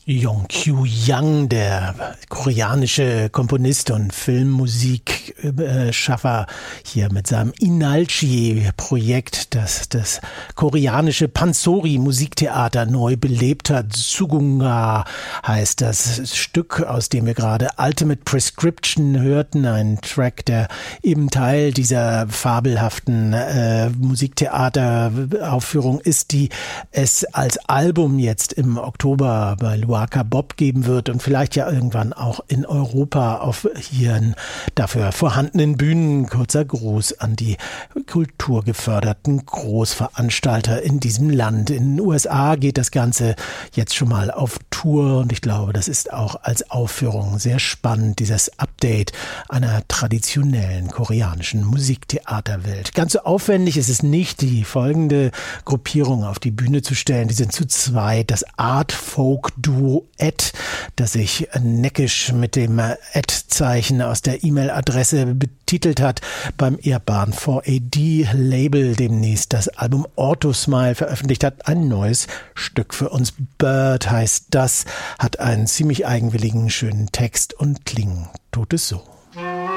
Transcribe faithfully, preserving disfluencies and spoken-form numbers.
Yong Kyu Yang, der koreanische Komponist und Filmmusikschaffer, hier mit seinem Inalchi-Projekt, das das koreanische Pansori-Musiktheater neu belebt hat. Sugunga heißt das Stück, aus dem wir gerade Ultimate Prescription hörten, ein Track, der eben Teil dieser fabelhaften äh, Musiktheateraufführung ist, die es als Album jetzt im Oktober bei Luaka Bob geben wird und vielleicht ja irgendwann auch in Europa auf hier dafür vorhandenen Bühnen. Kurzer Gruß an die kulturgeförderten Großveranstalter in diesem Land. In den U S A geht das Ganze jetzt schon mal auf Tour und ich glaube, das ist auch als Aufführung sehr spannend, dieses Update einer traditionellen koreanischen Musiktheaterwelt. Ganz so aufwendig ist es nicht, die folgende Gruppierung auf die Bühne zu stellen. Die sind zu zweit, das Art-Folk-Duo Ed, das sich neckisch mit dem Ad-Zeichen aus der E-Mail-Adresse betitelt hat, beim ehrbaren vier A D-Label demnächst das Album Orthosmile veröffentlicht hat. Ein neues Stück für uns. Bird heißt das, hat einen ziemlich eigenwilligen, schönen Text und klingen tut es so.